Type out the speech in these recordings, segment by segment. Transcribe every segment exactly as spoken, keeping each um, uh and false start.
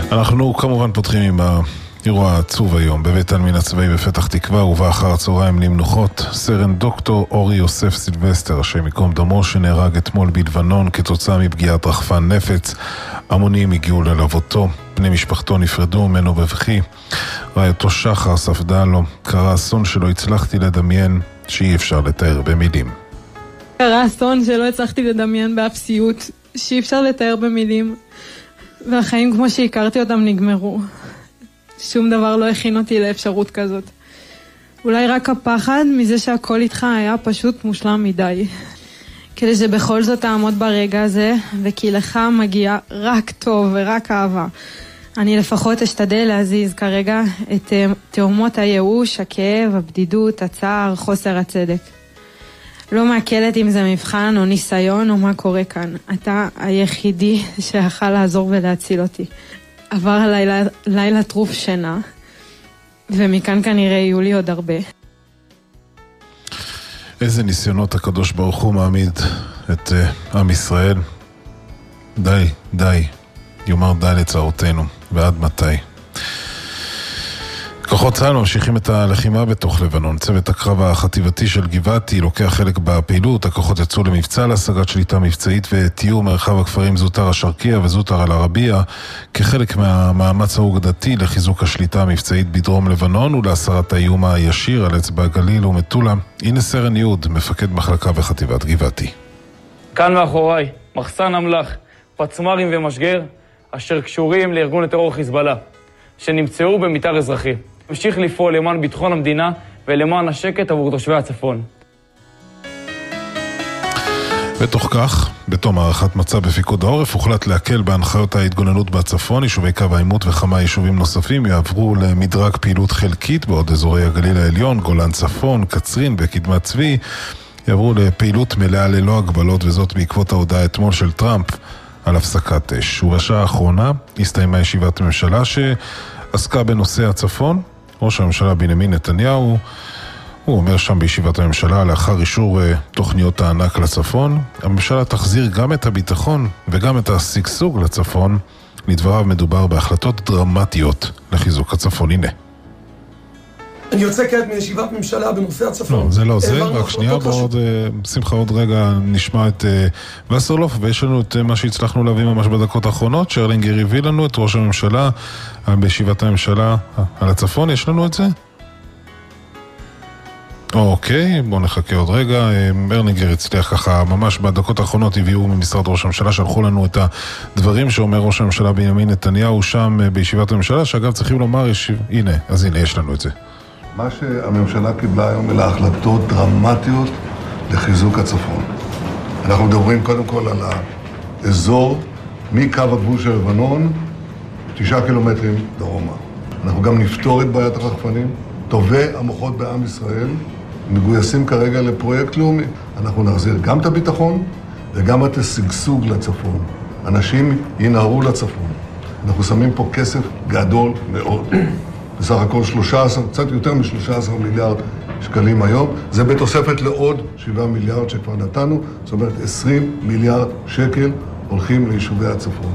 אנחנו כמובן פותחים עם האירוע העצוב היום בבית העלמין הצבאי בפתח תקווה, ובא אחר הצהריים למנוחות סרן דוקטור אורי יוסף סילבסטר, השם ייקום דמו, שנהרג אתמול בלבנון כתוצאה מפגיעת רחפן נפץ. המונים הגיעו ללוותו, בני משפחתו נפרדו ממנו בבכי. רעייתו שחר ספדה לו. קרה אסון שלא הצלחתי לדמיין, שאי אפשר לתאר במילים. קרה אסון שלא הצלחתי לדמיין באפסיות, שאי אפשר לתאר במילים. והחיים כמו שהכרתי אותם נגמרו. שום דבר לא הכין אותי לאפשרות כזאת. אולי רק הפחד מזה שהכל איתך היה פשוט מושלם מדי. כדי שבכל זאת תעמוד ברגע הזה, וכי לך מגיע רק טוב ורק אהבה. אני לפחות אשתדל להזיז כרגע את תאומות הייאוש, הכאב, הבדידות, הצער, חוסר הצדק. לא מעכלת אם זה מבחן או ניסיון או מה קורה כאן. אתה היחידי שיכל לעזור ולהציל אותי. עבר לילה, לילה טרוף שינה, ומכאן כנראה יהיו לי עוד הרבה. איזה ניסיונות הקדוש ברוך הוא מעמיד את uh, עם ישראל. די, די. יאמר די לצערותינו. ועד מתי? כוחות צה"ל ממשיכים את הלחימה בתוך לבנון. צוות הקרב החטיבתי של גבעתי לוקח חלק בפעילות. הכוחות יצאו למבצע להשגת שליטה מבצעית ותיאור מרחב הכפרים זוטר השרקיה וזוטר אל-ערבייה כחלק מהמאמץ האוגדתי לחיזוק השליטה המבצעית בדרום לבנון ולהסרת האיום הישיר על אצבע הגליל ומטולה. הנה סרן יהוד, מפקד מחלקה בחטיבת גבעתי. כאן מאחוריי, מחסן אמל"ח, פצמ"רים ומשגר אשר קשורים לארגון הטרור חיזבאללה שנמצאו במתאר אזרחי. המשיך לפעול למען ביטחון המדינה ולמען השקט עבור תושבי הצפון. בתוך כך, בתום הערכת מצב בפיקוד העורף, הוחלט להקל בהנחיות ההתגוננות בצפון. יישובי קו העימות וכמה יישובים נוספים יעברו למדרג פעילות חלקית, בעוד אזורי הגליל העליון, גולן צפון, קצרין וקדמת צבי יעברו לפעילות מלאה ללא הגבלות, וזאת בעקבות ההודעה אתמול של טראמפ על הפסקת אש. ובשעה האחרונה הסתיימה ישיבת ממשלה שעסקה בנושא הצפון. ראש הממשלה בנימין נתניהו, הוא אומר שם בישיבת הממשלה, לאחר אישור תוכניות הענק לצפון, הממשלה תחזיר גם את הביטחון וגם את השגשוג לצפון. לדבריו מדובר בהחלטות דרמטיות לחיזוק הצפון. הנה. אני יוצא כעת מישיבת ממשלה בנושא הצפון. לא, זה לא זה, רק שנייה, בעוד, שמחה, עוד רגע נשמע את וסרלוף, ויש לנו את מה שהצלחנו להביא ממש בדקות האחרונות. שרלינגר הביא לנו את ראש הממשלה בישיבת הממשלה על הצפון, יש לנו את זה? אוקיי, בואו נחכה עוד רגע. ארלינגר הצליח ככה, ממש בדקות האחרונות הביאו ממשרד ראש הממשלה, שלחו לנו את הדברים שאומר ראש הממשלה בנימין נתניהו שם בישיבת הממשלה, שאגב צריכים לומר, יש... הנה, אז הנה, יש לנו את זה. מה שהממשלה קיבלה היום אלה החלטות דרמטיות לחיזוק הצפון. אנחנו מדברים קודם כל על האזור מקו הגבול של לבנון, תשעה קילומטרים דרומה. אנחנו גם נפתור את בעיית הרחפנים. טובי המוחות בעם ישראל מגויסים כרגע לפרויקט לאומי. אנחנו נחזיר גם את הביטחון וגם את השגשוג לצפון. אנשים ינהרו לצפון. אנחנו שמים פה כסף גדול מאוד. בסך הכל שלושה עשר, קצת יותר מ-שלושה עשר מיליארד שקלים היום. זה בתוספת לעוד שבעה מיליארד שכבר נתנו. זאת אומרת, עשרים מיליארד שקל הולכים ליישובי הצפון.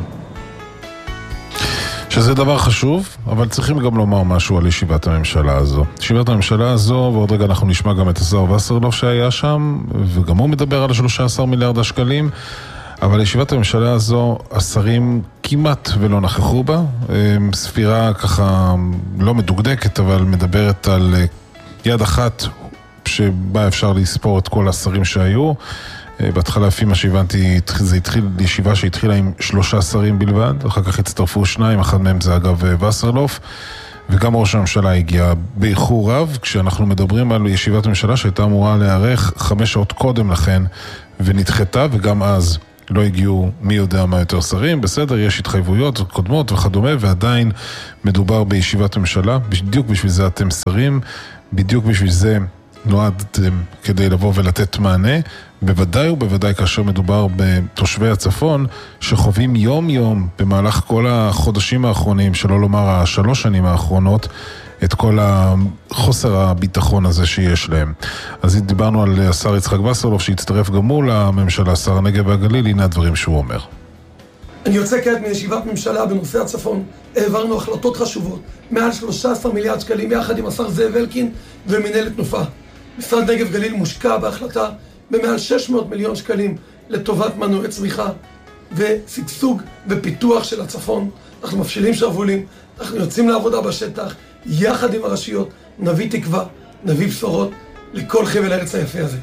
שזה דבר חשוב, אבל צריכים גם לומר משהו על ישיבת הממשלה הזו. ישיבת הממשלה הזו, ועוד רגע אנחנו נשמע גם את השר וסרלוף שהיה שם, וגם הוא מדבר על שלושה עשר מיליארד השקלים. אבל ישיבת הממשלה הזו, השרים כמעט ולא נכחו בה. ספירה ככה לא מדוקדקת, אבל מדברת על יד אחת שבה אפשר לספור את כל השרים שהיו. בהתחלה, לפי מה שהבנתי, זה התחיל ישיבה שהתחילה עם שלושה שרים בלבד, אחר כך הצטרפו שניים, אחד מהם זה אגב וסרלוף, וגם ראש הממשלה הגיע באיחור רב, כשאנחנו מדברים על ישיבת הממשלה שהייתה אמורה להיערך חמש שעות קודם לכן, ונדחתה, וגם אז לא הגיעו מי יודע מה יותר שרים. בסדר, יש התחייבויות קודמות וכדומה, ועדיין מדובר בישיבת ממשלה. בדיוק בשביל זה אתם שרים, בדיוק בשביל זה נועדתם כדי לבוא ולתת מענה. בוודאי ובוודאי כאשר מדובר בתושבי הצפון שחווים יום יום במהלך כל החודשים האחרונים, שלא לומר השלוש שנים האחרונות, את כל החוסר הביטחון הזה שיש להם. אז דיברנו על השר יצחק וסרלוף שהצטרף גם מול הממשלה, שר הנגב והגליל. הנה הדברים שהוא אומר. אני יוצא כעת מישיבת ממשלה בנושא הצפון. העברנו החלטות חשובות, מעל שלושה עשר מיליארד שקלים יחד עם השר זאב אלקין ומנהלת תנופה. משרד נגב גליל מושקע בהחלטה במעל שש מאות מיליון שקלים לטובת מנועי צמיחה ושגשוג ופיתוח של הצפון. אנחנו מפשילים שרוולים, אנחנו יוצאים לעבודה בשטח, יחד עם הרשויות, נביא תקווה, נביא בשורות לכל חבל הארץ היפה הזה.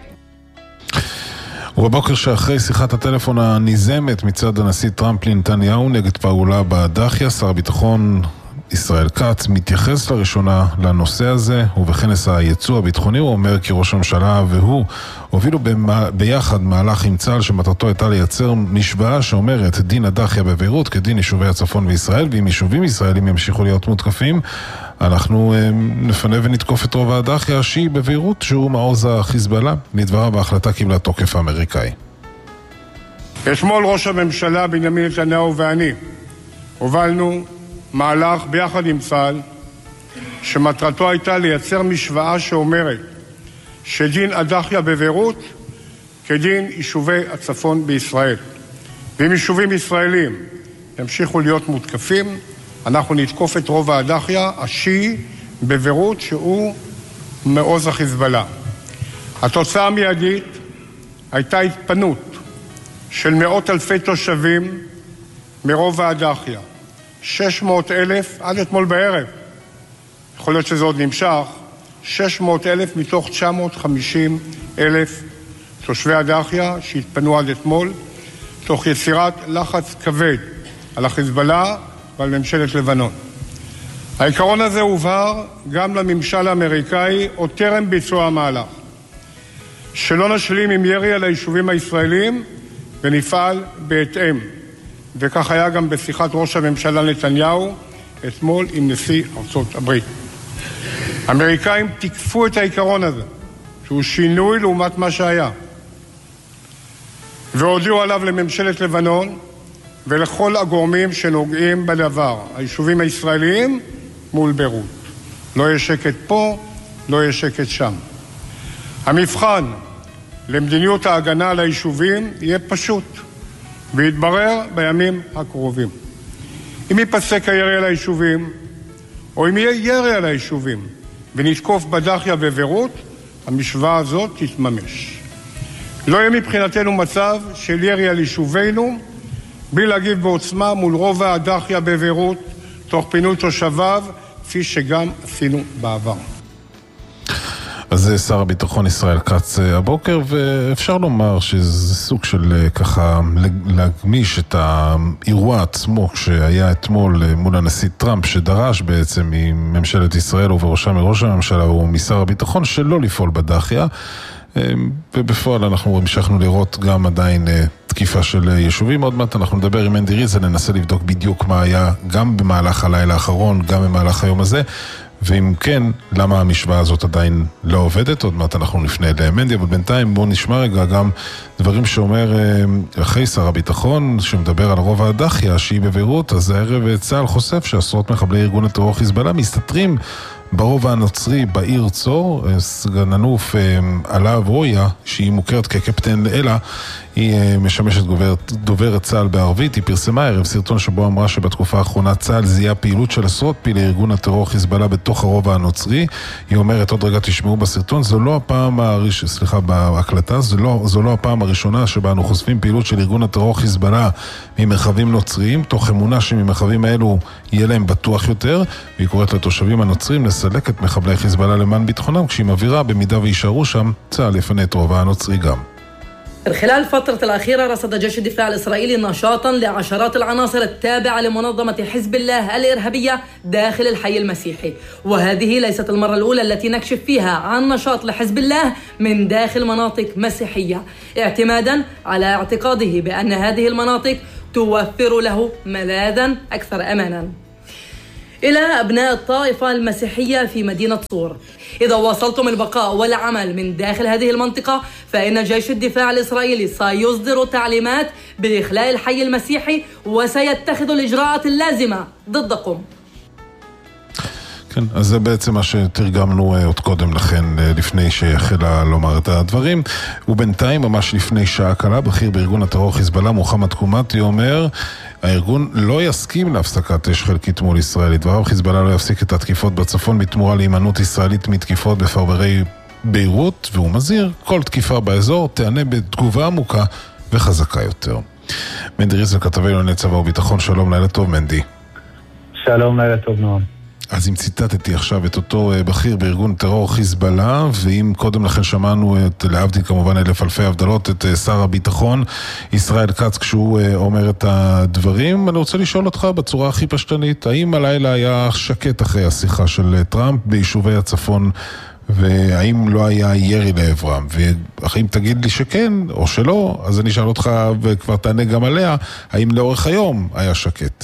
ובבוקר שאחרי שיחת הטלפון הניזמת מצד הנשיא טראמפ לנתניהו נגד פעולה בדחיה, שר הביטחון ישראל כץ מתייחס לראשונה לנושא הזה, ובכנס הייצוא הביטחוני הוא אומר כי ראש הממשלה והוא הובילו ביחד מהלך עם צה"ל שמטרתו הייתה לייצר משוואה שאומרת דין הדחיה בביירות כדין יישובי הצפון וישראל, ואם יישובים ישראלים ימשיכו להיות מותקפים אנחנו נפנה ונתקוף את רובע הדחיה שהיא בביירות שהוא מעוז החיזבאללה. לדבריו בהחלטה קיבלה תוקף האמריקאי. אתמול ראש הממשלה בנימין נתניהו ואני הובלנו מהלך ביחד עם צה"ל שמטרתו הייתה לייצר משוואה שאומרת שדין הדחיה בביירות כדין יישובי הצפון בישראל, ואם יישובים ישראלים ימשיכו להיות מותקפים אנחנו נתקוף את רובע הדחיה השיעי בביירות שהוא מעוז החיזבאללה. התוצאה המיידית הייתה התפנות של מאות אלפי תושבים מרובע הדחיה, שש מאות אלף עד אתמול בערב, יכול להיות שזה עוד נמשך, שש מאות אלף מתוך תשע מאות וחמישים אלף תושבי הדחיה שהתפנו עד אתמול, תוך יצירת לחץ כבד על החיזבאללה ועל ממשלת לבנון. העיקרון הזה הובהר גם לממשל האמריקאי עוד טרם ביצוע המהלך, שלא נשלים עם ירי על היישובים הישראלים ונפעל בהתאם. וכך היה גם בשיחת ראש הממשלה נתניהו אתמול עם נשיא ארצות הברית. האמריקאים תקפו את העיקרון הזה, שהוא שינוי לעומת מה שהיה, והודיעו עליו לממשלת לבנון ולכל הגורמים שנוגעים בדבר, היישובים הישראליים מול ביירות. לא יהיה שקט פה, לא יהיה שקט שם. המבחן למדיניות ההגנה על היישובים יהיה פשוט, ויתברר בימים הקרובים. אם ייפסק הירי על היישובים, או אם יהיה ירי על היישובים, ונתקוף בדחיה בביירות, המשוואה הזאת תתממש. לא יהיה מבחינתנו מצב של ירי על יישובינו, בלי להגיב בעוצמה מול רובע הדחיה בביירות, תוך פינוי תושביו, כפי שגם עשינו בעבר. אז זה שר הביטחון ישראל כץ הבוקר, ואפשר לומר שזה סוג של ככה להגמיש את האירוע עצמו שהיה אתמול מול הנשיא טראמפ, שדרש בעצם מממשלת ישראל ובראשה מראש הממשלה ומשר הביטחון שלא לפעול בדחיה, ובפועל אנחנו המשכנו לראות גם עדיין תקיפה של יישובים. עוד מעט אנחנו נדבר עם אנדי ריזל, ננסה לבדוק בדיוק מה היה גם במהלך הלילה האחרון, גם במהלך היום הזה, ואם כן, למה המשוואה הזאת עדיין לא עובדת. עוד מעט אנחנו נפנה למנדי, אבל בינתיים בואו נשמע רגע גם דברים שאומר אחרי שר הביטחון, שמדבר על רובע הדחיה שהיא בביירות. אז הערב צה"ל חושף שעשרות מחבלי ארגון הטרור חיזבאללה מסתתרים ברובע הנוצרי בעיר צור. סגן אלוף עלה אברויה, שהיא מוכרת כקפטן אלה, היא משמשת דוברת צה"ל בערבית. היא פרסמה ערב סרטון שבו אמרה שבתקופה האחרונה צה"ל זיהה פעילות של עשרות פעילי ארגון הטרור חיזבאללה בתוך הרובע הנוצרי. היא אומרת, עוד רגע תשמעו בסרטון, זו לא הפעם הראש... סליחה, בהקלטה, זו לא, זו לא הפעם הראשונה שבה אנו חושפים פעילות של ארגון הטרור חיזבאללה ממרחבים נוצריים, תוך אמונה שממרחבים האלו יהיה להם בטוח יותר. והיא קוראת לתושבים הנוצרים לסלק את מחבלי חיזבאללה למען ביטחונם, כשהיא מבהירה במידה ויישארו שם, צה"ל יפנה את רובע הנוצרי גם. خلال الفترة الأخيرة رصد جيش الدفاع الإسرائيلي نشاطاً لعشرات العناصر التابعة لمنظمة حزب الله الإرهابية داخل الحي المسيحي، وهذه ليست المرة الأولى التي نكشف فيها عن نشاط لحزب الله من داخل مناطق مسيحية، اعتماداً على اعتقاده بأن هذه المناطق توفر له ملاذاً أكثر أماناً. إلى أبناء الطائفة المسيحية في مدينة صور، إذا واصلتم البقاء والعمل من داخل هذه المنطقة فإن جيش الدفاع الإسرائيلي سيصدر تعليمات بإخلاء الحي المسيحي وسيتخذ الإجراءات اللازمة ضدكم. כן, אז זה בעצם מה שתרגמנו עוד קודם לכן, לפני שהחלה לומר את הדברים. ובינתיים, ממש לפני שעה קלה, בכיר בארגון הטרור חיזבאללה, מוחמד קומתי, אומר, הארגון לא יסכים להפסקת אש חלקית מול ישראל. דבריו, חיזבאללה לא יפסיק את התקיפות בצפון בתמורה להימנעות ישראלית מתקיפות בפרברי ביירות, והוא מזהיר, כל תקיפה באזור תענה בתגובה עמוקה וחזקה יותר. מנדי ריזל, כתבי לענייני צבא וביטחון, שלום, לילה טוב מנדי. שלום, לילה טוב נועם. אז אם ציטטתי עכשיו את אותו בכיר בארגון טרור חיזבאללה, ואם קודם לכן שמענו את, להבדיל כמובן אלף אלפי הבדלות, את שר הביטחון ישראל כץ כשהוא אומר את הדברים, אני רוצה לשאול אותך בצורה הכי פשטנית, האם הלילה היה שקט אחרי השיחה של טראמפ ביישובי הצפון, והאם לא היה ירי לעברם? ואם תגיד לי שכן או שלא, אז אני אשאל אותך וכבר תענה גם עליה, האם לאורך היום היה שקט?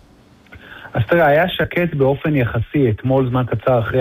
אז תראה, היה שקט באופן יחסי, אתמול זמן קצר אחרי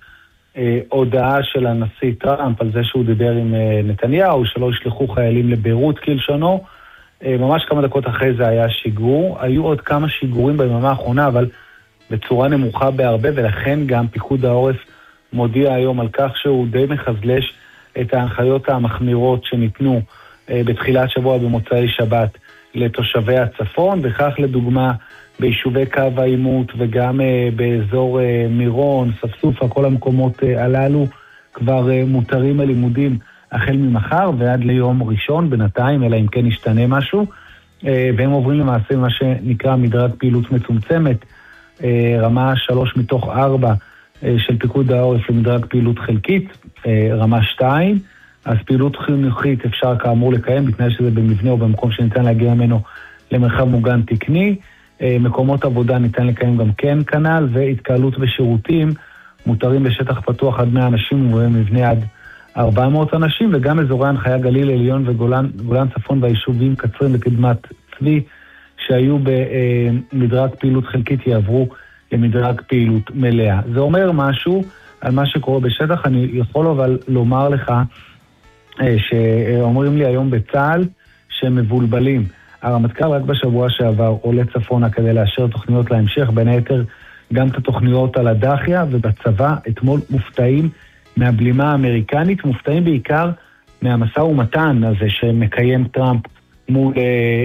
ההודעה של הנשיא טראמפ על זה שהוא דיבר עם נתניהו, שלא ישלחו חיילים לביירות כלשונו, ממש כמה דקות אחרי זה היה שיגור, היו עוד כמה שיגורים ביממה האחרונה, אבל בצורה נמוכה בהרבה, ולכן גם פיקוד העורף מודיע היום על כך שהוא די מחזלש את ההנחיות המחמירות שניתנו בתחילת שבוע במוצאי שבת לתושבי הצפון, וכך לדוגמה ביישובי קו העימות וגם uh, באזור uh, מירון, ספסופה, כל המקומות uh, הללו כבר uh, מותרים הלימודים החל ממחר ועד ליום ראשון בינתיים, אלא אם כן ישתנה משהו, uh, והם עוברים למעשה מה שנקרא מדרג פעילות מצומצמת, uh, רמה שלוש מתוך ארבע uh, של פיקוד העורף למדרג פעילות חלקית, uh, רמה שתיים, אז פעילות חינוכית אפשר כאמור לקיים, בתנאי שזה במבנה או במקום שניתן להגיע ממנו למרחב מוגן תקני, מקומות עבודה ניתן לקיים גם כן כנל, והתקהלות בשירותים מותרים בשטח פתוח עד מאה אנשים ובמבנה עד ארבע מאות אנשים, וגם אזורי הנחיה גליל עליון וגולן גולן צפון והיישובים קצרין וקדמת צבי שהיו במדרג פעילות חלקית יעברו למדרג פעילות מלאה. זה אומר משהו על מה שקורה בשטח. אני יכול אבל לומר לך שאומרים לי היום בצה"ל שהם מבולבלים. הרמטכ"ל רק בשבוע שעבר עולה צפונה כדי לאשר תוכניות להמשך, בין היתר גם את התוכניות על הדחיה, ובצבא אתמול מופתעים מהבלימה האמריקנית, מופתעים בעיקר מהמשא ומתן הזה שמקיים טראמפ מול אה,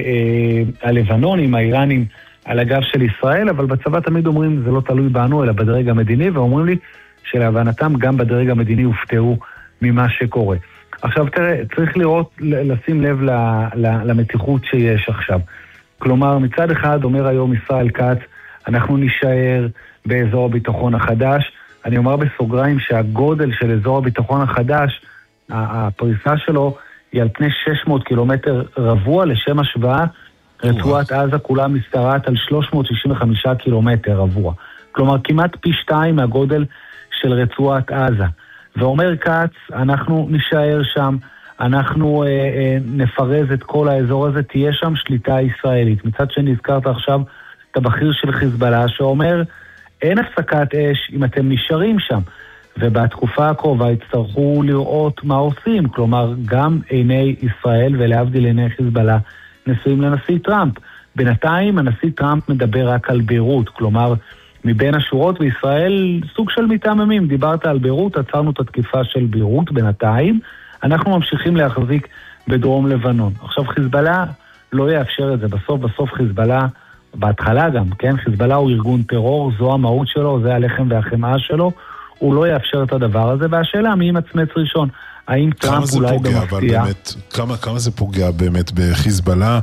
אה, הלבנונים, האיראנים, על הגב של ישראל, אבל בצבא תמיד אומרים זה לא תלוי בנו אלא בדרג המדיני, ואומרים לי שלהבנתם גם בדרג המדיני הופתעו ממה שקורה. עכשיו תראה, צריך לראות, לשים לב למתיחות שיש עכשיו. כלומר, מצד אחד אומר היום ישראל כץ, אנחנו נשאר באזור הביטחון החדש. אני אומר בסוגריים שהגודל של אזור הביטחון החדש, הפריסה שלו היא על פני שש מאות קילומטר רבוע, לשם השוואה, רצועת עזה כולה משתרעת על שלוש מאות שישים וחמישה קילומטר רבוע. כלומר, כמעט פי שתיים מהגודל של רצועת עזה. ואומר כץ, אנחנו נשאר שם, אנחנו אה, אה, נפרז את כל האזור הזה, תהיה שם שליטה ישראלית. מצד שני, הזכרת עכשיו את הבכיר של חיזבאללה, שאומר, אין הפסקת אש אם אתם נשארים שם. ובתקופה הקרובה יצטרכו לראות מה עושים, כלומר, גם עיני ישראל ולהבדיל עיני חיזבאללה נשואים לנשיא טראמפ. בינתיים הנשיא טראמפ מדבר רק על ביירות, כלומר, מבין השורות בישראל סוג של מתאממים. דיברת על ביירות, עצרנו את התקיפה של ביירות בינתיים, אנחנו ממשיכים להחזיק בדרום לבנון. עכשיו חיזבאללה לא יאפשר את זה, בסוף בסוף חיזבאללה, בהתחלה גם, כן, חיזבאללה הוא ארגון טרור, זו המהות שלו, זה הלחם והחמאה שלו, הוא לא יאפשר את הדבר הזה, והשאלה מי מצמץ ראשון, האם טראמפ אולי במפתיע? באמת, כמה, כמה זה פוגע באמת בחיזבאללה,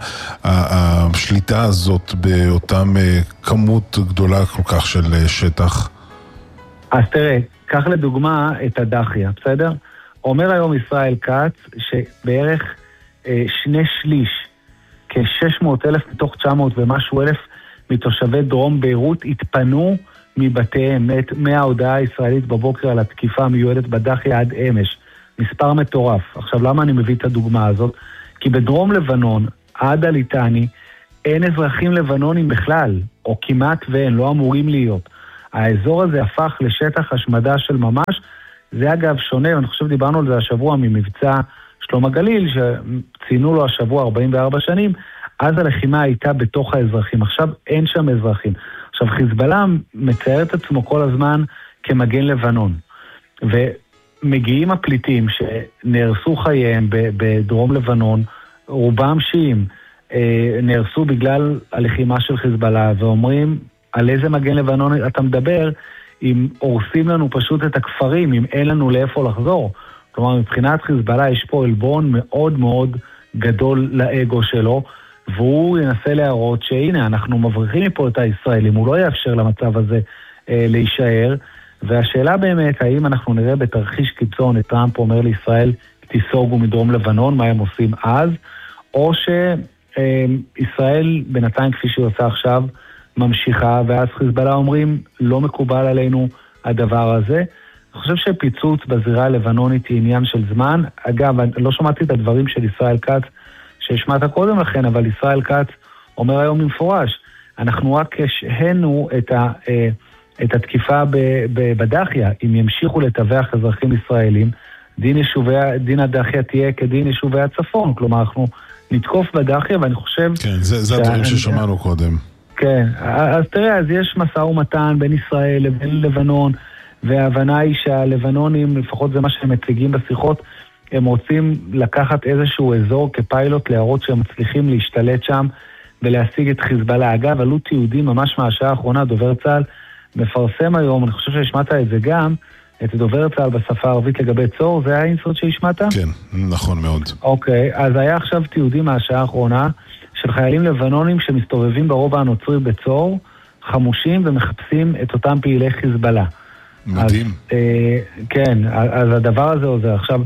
השליטה הזאת באותם כמות גדולה כל כך של שטח? אז תראה, קח לדוגמה את הדחיה, בסדר? אומר היום ישראל כץ שבערך אה, שני שליש, כ-שש מאות אלף מתוך תשע מאות ומשהו אלף מתושבי דרום ביירות התפנו מבתיהם מההודעה הישראלית בבוקר על התקיפה המיועדת בדחיה עד אמש. מספר מטורף. עכשיו, למה אני מביא את הדוגמה הזאת? כי בדרום לבנון, עד הליטני, אין אזרחים לבנונים בכלל, או כמעט ואין, לא אמורים להיות. האזור הזה הפך לשטח השמדה של ממש. זה אגב שונה, ואני חושב דיברנו על זה השבוע ממבצע שלום הגליל, שציינו לו השבוע ארבעים וארבע שנים, אז הלחימה הייתה בתוך האזרחים. עכשיו אין שם אזרחים. עכשיו חיזבאללה מצייר את עצמו כל הזמן כמגן לבנון. ומגיעים הפליטים שנהרסו חייהם בדרום לבנון, רובם שיעים, נהרסו בגלל הלחימה של חיזבאללה, ואומרים, על איזה מגן לבנון אתה מדבר, אם הורסים לנו פשוט את הכפרים, אם אין לנו לאיפה לחזור. כלומר, מבחינת חיזבאללה יש פה עלבון מאוד מאוד גדול לאגו שלו, והוא ינסה להראות שהנה, אנחנו מבריחים מפה את הישראלים, הוא לא יאפשר למצב הזה אה, להישאר, והשאלה באמת, האם אנחנו נראה בתרחיש קיצון את טראמפ אומר לישראל, תיסוגו מדרום לבנון, מה הם עושים אז, או שישראל בינתיים כפי שהיא עושה עכשיו, ממשיכה, ואז חיזבאללה אומרים, לא מקובל עלינו הדבר הזה. אני חושב שפיצוץ בזירה הלבנונית היא עניין של זמן. אגב, אני לא שמעתי את הדברים של ישראל כץ, שהשמעת קודם לכן, אבל ישראל כץ אומר היום במפורש, אנחנו רק השהנו את, ה, את התקיפה בדחיה, אם ימשיכו לטווח אזרחים ישראלים, דין, יישובי, דין הדחיה תהיה כדין יישובי הצפון, כלומר אנחנו נתקוף בדחיה, ואני חושב... כן, זה, זה הדברים ששמענו קודם. כן, אז תראה, אז יש מסע ומתן בין ישראל לבין לבנון, וההבנה היא שהלבנונים, לפחות זה מה שהם מציגים בשיחות, הם רוצים לקחת איזשהו אזור כפיילוט, להראות שהם מצליחים להשתלט שם ולהשיג את חיזבאללה. אגב, עלו תיעודים ממש מהשעה האחרונה, דובר צה"ל מפרסם היום, אני חושב שהשמעת את זה גם, את דובר צה"ל בשפה הערבית לגבי צור, זה היה אינסרט שהשמעת? כן, נכון מאוד. אוקיי, אז היה עכשיו תיעודים מהשעה האחרונה, של חיילים לבנונים שמסתובבים ברובע הנוצרי בצור, חמושים ומחפשים את אותם פעילי חיזבאללה. מדהים. אז, אה, כן, אז הדבר הזה עוזר. עכשיו,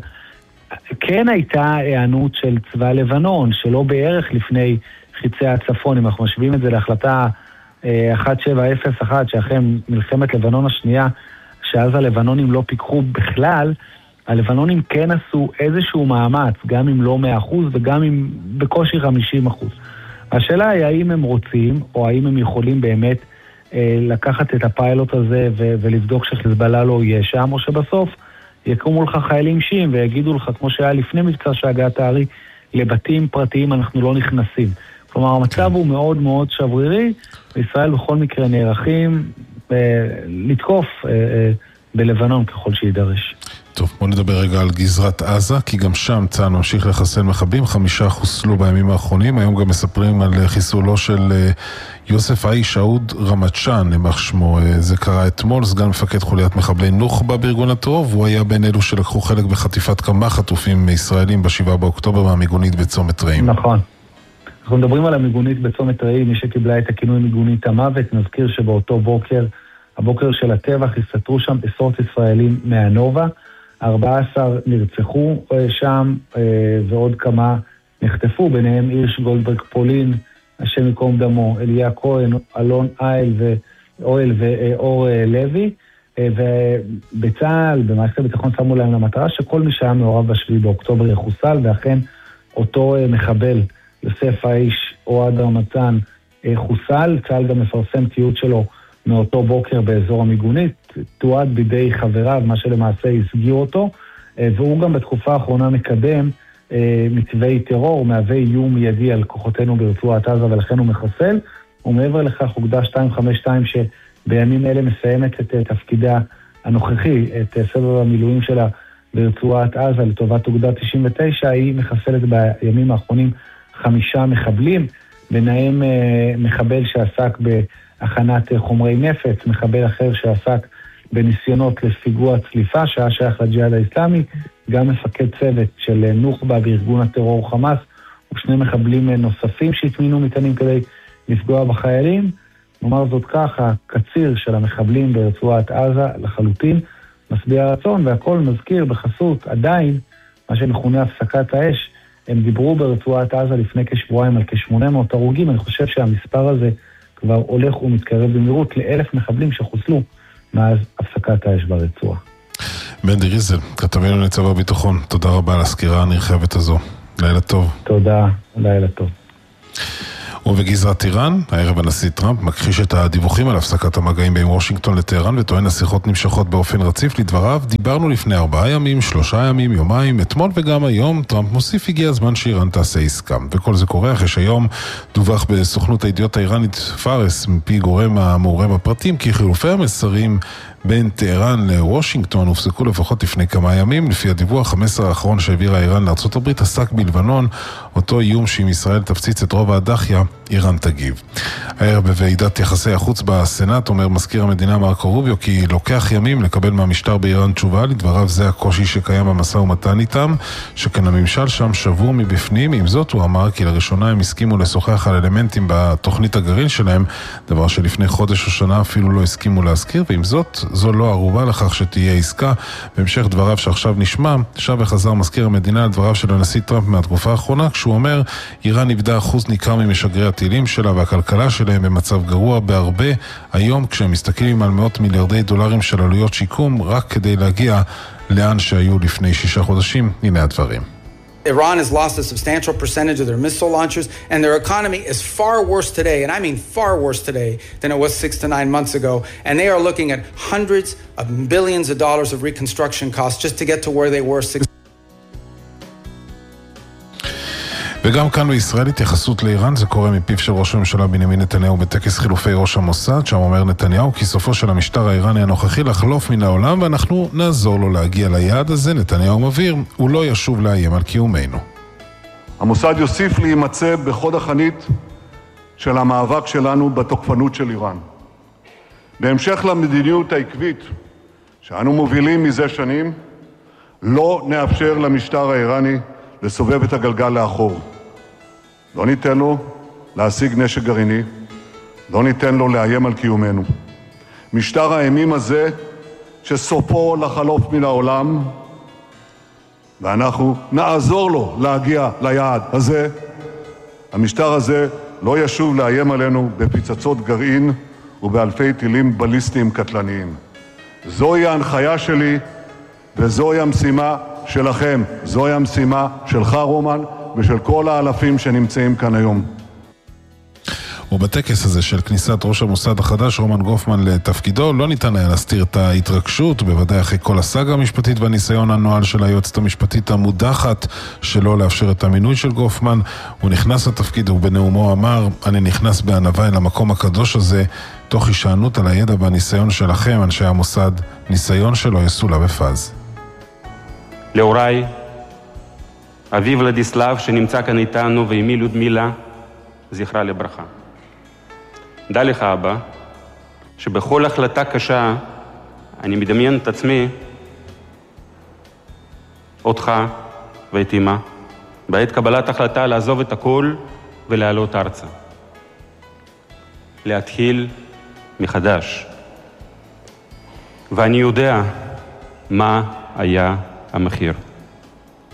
כן הייתה הענות של צבא לבנון, שלא בערך לפני חיצי הצפון, אם אנחנו משווים את זה להחלטה אה, אחת שבע אפס אחת, שאחרי מלחמת לבנון השנייה, שאז הלבנונים לא פיקחו בכלל, הלבנונים כן עשו איזשהו מאמץ, גם אם לא מאה אחוז וגם אם בקושי חמישים אחוז. השאלה היא האם הם רוצים, או האם הם יכולים באמת אה, לקחת את הפיילוט הזה ו- ולבדוק שחיזבאללה לא יהיה שם, או שבסוף יקומו לך חיילים שיעים ויגידו לך, כמו שהיה לפני מבצע שהגעת הארי, לבתים פרטיים אנחנו לא נכנסים. כלומר, המצב הוא מאוד מאוד שברירי, וישראל בכל מקרה נערכים אה, לתקוף אה, אה, בלבנון ככל שידרש. טוב, בוא נדבר רגע על גזרת עזה, כי גם שם צה"ל ממשיך לחסל מחבלים, חמישה חוסלו בימים האחרונים, היום גם מספרים על חיסולו של יוסף האיש שאוד רמצ'אן, למח שמו, זה קרה אתמול, סגן מפקד חוליית מחבלי נוח'בה בארגון הטרור, והוא היה בין אלו שלקחו חלק בחטיפת כמה חטופים ישראלים בשבעה באוקטובר מהמיגונית בצומת רעים. נכון. אנחנו מדברים על המיגונית בצומת רעים, מי שקיבלה את הכינוי מיגונית המוות, נזכיר שבאותו בוקר, הבוקר של הטבח, הסתתרו שם עשרות ישראלים מהנובה, ארבעה עשר נרצחו שם ועוד כמה נחטפו, ביניהם הירש גולדברג פולין, השם יקום דמו, אליה כהן, אלון איל ואוהל ואור לוי, ובצה"ל, במערכת הביטחון שמו להם למטרה שכל מי שהיה מעורב בשביעי באוקטובר יחוסל, ואכן אותו מחבל, יוסף האיש אוהד רמצ'אן, חוסל. צה"ל גם מפרסם תיעוד שלו מאותו בוקר באזור המיגונית, תועד בידי חבריו, מה שלמעשה הסגיר אותו, והוא גם בתקופה האחרונה מקדם מתווי טרור, מהווה איום מיידי על כוחותינו ברצועת עזה, ולכן הוא מחסל, ומעבר לכך אוגדה שתיים חמש שתיים שבימים אלה מסיימת את תפקידה הנוכחי, את סבב המילואים שלה ברצועת עזה לטובת אוגדה תשעים ותשע, היא מחסלת בימים האחרונים חמישה מחבלים, ביניהם מחבל שעסק ב הכנת חומרי נפץ, מחבל אחר שעסק בניסיונות לפיגוע צליפה, שהיה שייך לג'יהאד האסלאמי, גם מפקד צוות של נוח'בה בארגון הטרור חמאס, ושני מחבלים נוספים שהטמינו מטענים כדי לפגוע בחיילים. נאמר זאת ככה, קציר של המחבלים ברצועת עזה לחלוטין, משביע רצון, והכל מזכיר בחסות עדיין, מה שמכונה הפסקת האש, הם דיברו ברצועת עזה לפני כשבועיים על כשמונה מאות הרוגים, אני חושב שהמספר הזה כבר הולך ומתקרב במהירות לאלף מחבלים שחוסלו מאז הפסקת האש ברצועה. בנדי ריזל, כתבנו לצבא הביטחון, תודה רבה על הסקירה הנרחבת הזו. לילה טוב. תודה, לילה טוב. ובגזרת איראן, הערב הנשיא טראמפ מכחיש את הדיווחים על הפסקת המגעים בין וושינגטון לטהרן וטוען השיחות נמשכות באופן רציף. לדבריו, דיברנו לפני ארבעה ימים, שלושה ימים, יומיים, אתמול וגם היום. טראמפ מוסיף, הגיע הזמן שאיראן תעשה עסקה. וכל זה קורה אחרי שהיום דווח בסוכנות הידיעות האיראנית פארס מפי גורם המעורה בפרטים כי חילופי המסרים בין טהרן לוושינגטון הופסקו לפחות לפני כמה ימים. לפי הדיווח, המסר האחרון שהעבירה איראן לארצות הברית עסק בלבנון, אותו איום שאם ישראל תפציץ את רוב הדחיה, איראן תגיב. הערב בוועידת יחסי החוץ בסנאט אומר מזכיר המדינה מרקו רוביו כי לוקח ימים לקבל מהמשטר באיראן תשובה. לדבריו זה הקושי שקיים במשא ומתן איתם, שכן הממשל שם שבור מבפנים. עם זאת הוא אמר כי לראשונה הם הסכימו לשוחח על אלמנטים בתוכנית הגרעין שלהם, דבר שלפני חודש או שנה אפילו לא הסכימו להזכיר, ועם זאת זו לא ערובה לכך שתהיה עסקה. בהמשך דבריו שעכשיו נשמע, שב וחזר מזכיר המדינה על דבריו של הנשיא טראמפ מהתקופה האחרונה, כשהוא אומר איראן איבדה אחוז ניכר ממשגרי הטילים שלה והכלכלה שלהם במצב גרוע בהרבה היום, כשהם מסתכלים על מאות מיליארדי דולרים של עלויות שיקום רק כדי להגיע לאן שהיו לפני שישה חודשים. הנה הדברים. Iran has lost a substantial percentage of their missile launchers, and their economy is far worse today, and I mean far worse today, than it was six to nine months ago. And they are looking at hundreds of billions of dollars of reconstruction costs just to get to where they were six. וגם כאן בישראל התייחסות לאיראן, זה קורה מפיו של ראש הממשלה בנימין נתניהו בטקס חילופי ראש המוסד, שם אומר נתניהו כי סופו של המשטר האיראני הנוכחי לחלוף מן העולם ואנחנו נעזור לו להגיע ליעד הזה. נתניהו מבהיר, הוא לא ישוב לאיים על קיומנו. המוסד יוסיף להימצא בחוד החנית של המאבק שלנו בתוקפנות של איראן. בהמשך למדיניות העקבית שאנו מובילים מזה שנים, לא נאפשר למשטר האיראני לסובב את הגלגל לאחור. לא ניתן לו להשיג נשק גרעיני, לא ניתן לו לאיים על קיומנו. משטר האימים הזה שסופו לחלוף מן העולם, ואנחנו נעזור לו להגיע ליעד הזה. המשטר הזה לא ישוב לאיים עלינו בפצצות גרעין ובאלפי טילים בליסטיים קטלניים. זוהי ההנחיה שלי וזוהי המשימה שלכם, זוהי המשימה שלך רומן ושל כל האלפים שנמצאים כאן היום. ובטקס הזה של כניסת ראש המוסד החדש רומן גופמן לתפקידו לא ניתן היה להסתיר את ההתרגשות, בוודאי אחרי כל הסאגה המשפטית והניסיון הנואל של היועצת המשפטית המודחת שלא לאפשר את המינוי של גופמן. הוא נכנס לתפקיד ובנאומו אמר, אני נכנס בענווה אל המקום הקדוש הזה תוך הישענות על הידע והניסיון שלכם אנשי המוסד, ניסיון שלא יסולא בפז. להוריי, אבי ולדיסלב שנמצא כאן איתנו ואמי לודמילה, זכרה לברכה. דע לך אבא, שבכל החלטה קשה אני מדמיין את עצמי, אותך ואת אמא, בעת קבלת החלטה לעזוב את הכל ולעלות ארצה. להתחיל מחדש. ואני יודע מה היה המחיר.